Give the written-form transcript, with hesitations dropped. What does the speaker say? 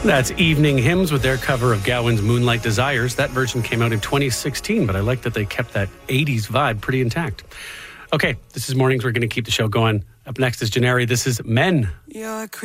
That's Evening Hymns with their cover of Gowin's Moonlight Desires. That version came out in 2016, but I like that they kept that 80s vibe pretty intact. Okay, this is Mornings. We're going to keep the show going. Up next is Janari. This is Men.